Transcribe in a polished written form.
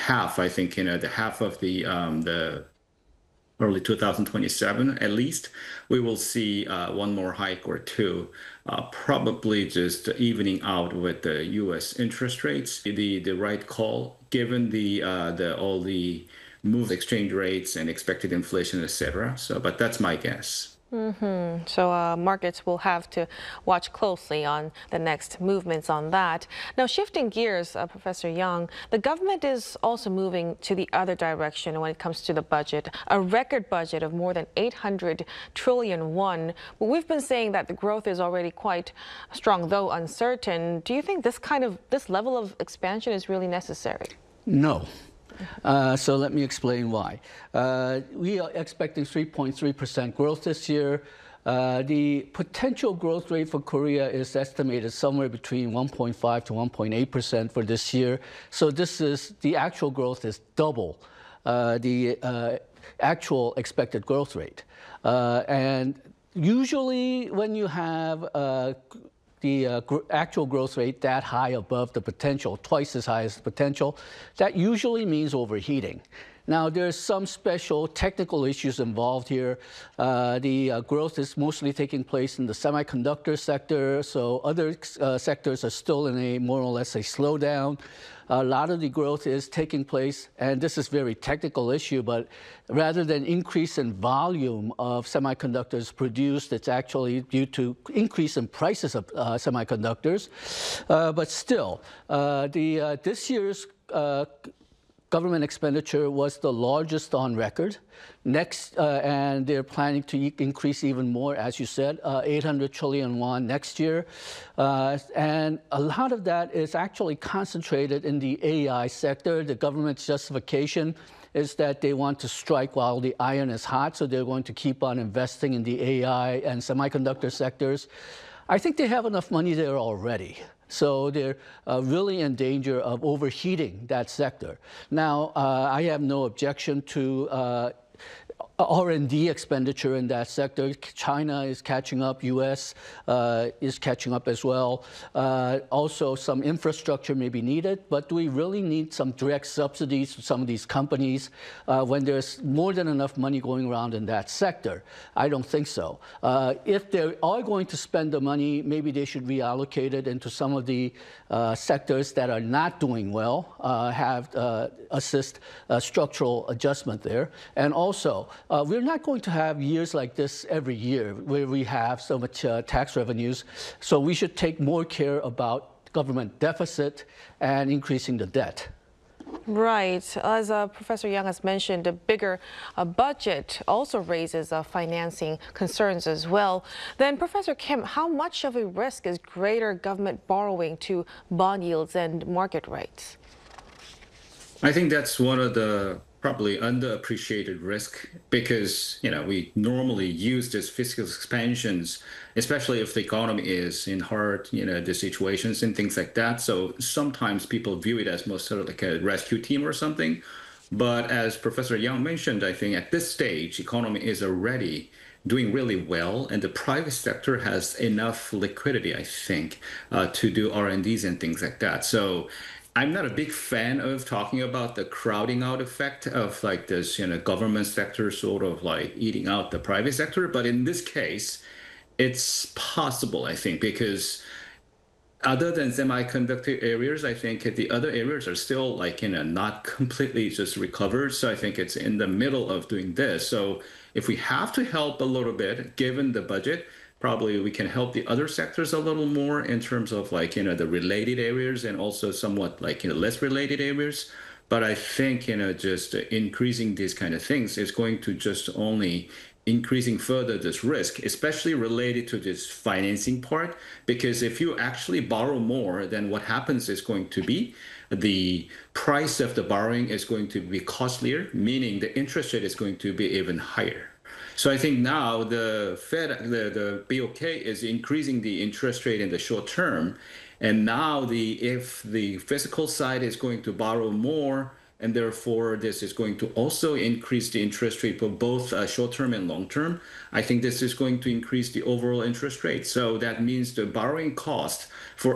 half, I think, the half of the early 2027 at least, we will see one more hike or two, probably just evening out with the U.S. interest rates. The right call, given the all the move exchange rates and expected inflation, etc. So, but that's my guess. So markets will have to watch closely on the next movements on that. Now, shifting gears, Professor Yang, the government is also moving to the other direction when it comes to the budget, a record budget of more than 800 trillion won. But we've been saying that the growth is already quite strong, though uncertain. Do you think this level of expansion is really necessary? No. So let me explain why. We are expecting 3.3% growth this year. The potential growth rate for Korea is estimated somewhere between 1.5 to 1.8% for this year. So the actual growth is double the actual expected growth rate. And usually when you have the actual growth rate that high above the potential, twice as high as the potential, that usually means overheating. Now, there's some special technical issues involved here. The growth is mostly taking place in the semiconductor sector, so other sectors are still in a more or less a slowdown. A lot of the growth is taking place, and this is a very technical issue, but rather than increase in volume of semiconductors produced, it's actually due to increase in prices of semiconductors. But still, this year's government expenditure was the largest on record. Next, and they're planning to increase even more, as you said, 800 trillion won next year. And a lot of that is actually concentrated in the AI sector. The government's justification is that they want to strike while the iron is hot, so they're going to keep on investing in the AI and semiconductor sectors. I think they have enough money there already. So they're really in danger of overheating that sector. Now, I have no objection to R&D expenditure in that sector. China is catching up. U.S. Is catching up as well. Also, some infrastructure may be needed, but do we really need some direct subsidies to some of these companies when there's more than enough money going around in that sector? I don't think so. If they are going to spend the money, maybe they should reallocate it into some of the sectors that are not doing well, assist structural adjustment there. And also, we're not going to have years like this every year where we have so much tax revenues. So we should take more care about government deficit and increasing the debt. Right. As Professor Yang has mentioned, a bigger budget also raises financing concerns as well. Then, Professor Kim, how much of a risk is greater government borrowing to bond yields and market rates? I think that's one of the probably underappreciated risk because, we normally use these fiscal expansions, especially if the economy is in hard, the situations and things like that. So sometimes people view it as most sort of like a rescue team or something. But as Professor Yang mentioned, I think at this stage, economy is already doing really well, and the private sector has enough liquidity, I think, to do R&Ds and things like that. So I'm not a big fan of talking about the crowding out effect of like this, government sector sort of like eating out the private sector. But in this case, it's possible, I think, because other than semiconductor areas, I think the other areas are still like, not completely just recovered. So I think it's in the middle of doing this. So if we have to help a little bit, given the budget, probably we can help the other sectors a little more in terms of like, the related areas and also somewhat like, less related areas. But I think, just increasing these kind of things is going to just only increasing further this risk, especially related to this financing part, because if you actually borrow more, then what happens is going to be the price of the borrowing is going to be costlier, meaning the interest rate is going to be even higher. So I think now the Fed, the BOK is increasing the interest rate in the short term. And now if the physical side is going to borrow more, and therefore this is going to also increase the interest rate for both short term and long term, I think this is going to increase the overall interest rate. So that means the borrowing cost for